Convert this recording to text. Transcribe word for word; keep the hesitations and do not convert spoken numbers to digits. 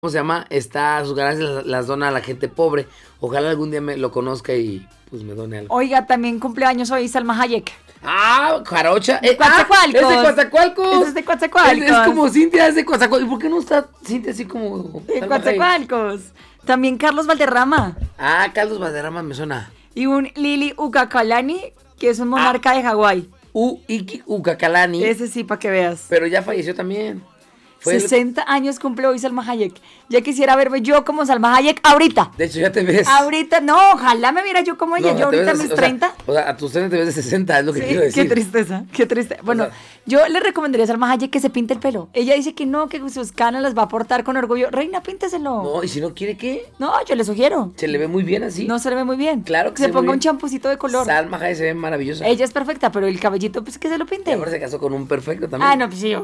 ¿cómo se llama? Está, sus ganancias las, las dona a la gente pobre. Ojalá algún día me lo conozca y pues me done algo. Oiga, también cumpleaños hoy Salma Hayek. Ah, Jarocha. De Coatzacoalcos. Ah, es de Coatzacoalcos. Es de Coatzacoalcos. Es, es como Cintia, es de Coatzacoalcos. ¿Y por qué no está Cintia así como De Salma Hayek? Coatzacoalcos. También Carlos Valderrama. Ah, Carlos Valderrama me suena. Y un Lili Ucakalani, que es un monarca de Hawái. U Iki Ucacalani. Ese sí, para que veas. Pero ya falleció también. Fue sesenta el... años cumple hoy Salma Hayek. Ya quisiera verme yo como Salma Hayek ahorita. De hecho, ya te ves. Ahorita, no, ojalá me viera yo como ella. No, yo ahorita a mis o sea, treinta. O sea, a tus treinta te ves de sesenta, es lo que Sí, quiero decir. qué tristeza, qué tristeza. Bueno, o sea, yo le recomendaría a Salma Hayek que se pinte el pelo. Ella dice que no, que sus canas las va a portar con orgullo. Reina, pínteselo. No, y si no quiere, ¿qué? No, yo le sugiero. Se le ve muy bien así. No se le ve muy bien. Claro que se, se ponga bien. un champucito de color. Salma Hayek se ve maravillosa. Ella es perfecta, pero el cabellito, pues que se lo pinte. Y ahora se casó con un perfecto también. Ah, no, pues sí,